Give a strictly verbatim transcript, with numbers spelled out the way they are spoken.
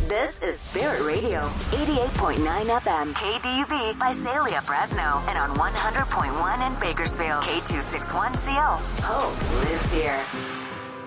This is Spirit Radio, eighty-eight point nine F M, K D U B, Visalia, Fresno, and on one hundred point one in Bakersfield, K two sixty-one C O. Hope lives here.